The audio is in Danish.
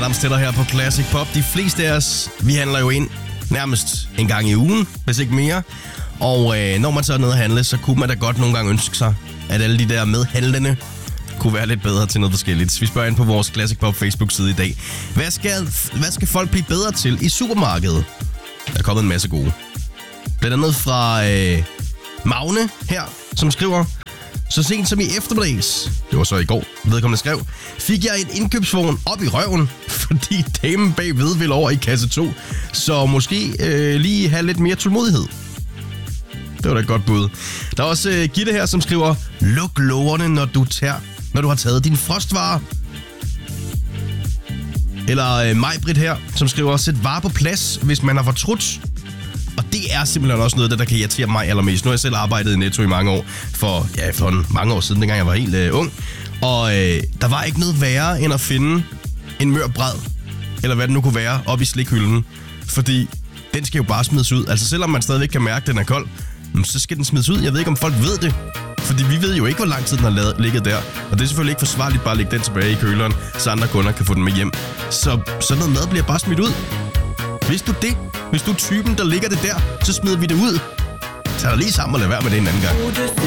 Frans til dig her på Classic Pop. De fleste af os, vi handler jo ind nærmest en gang i ugen, hvis ikke mere. Og når man så er nede at handle, så kunne man da godt nogle gange ønske sig, at alle de der medhandlende kunne være lidt bedre til noget forskelligt. Vi spørger ind på vores Classic Pop Facebook-side i dag. Hvad skal folk blive bedre til i supermarkedet? Der er kommet en masse gode. Blandt andet fra Magne her, som skriver: så sent som i eftermiddags, det var så i går, vedkommende skrev, fik jeg en indkøbsvogn op i røven, fordi damen bagved vil over i kasse 2. Så måske lige have lidt mere tålmodighed. Det var da et godt bud. Der er også Gitte her, som skriver: luk lårene, når du har taget din frostvarer. Eller Majbrit her, som skriver: sæt varer på plads, hvis man har fortrudt. Og det er simpelthen også noget, der kan irritere mig allermest. Nu har jeg selv arbejdet i Netto i mange år, for mange år siden, dengang jeg var helt ung. Og der var ikke noget værre, end at finde en mør bræd, eller hvad det nu kunne være, op i slikhylden. Fordi den skal jo bare smides ud. Altså selvom man stadigvæk kan mærke, at den er kold, så skal den smides ud. Jeg ved ikke, om folk ved det. Fordi vi ved jo ikke, hvor lang tid den har ligget der. Og det er selvfølgelig ikke forsvarligt bare at lægge den tilbage i køleren, så andre kunder kan få den med hjem. Så sådan noget mad bliver bare smidt ud. Hvis du det? Hvis du er typen, der ligger det der, så smider vi det ud. Tag dig lige sammen og lad være med det en anden gang.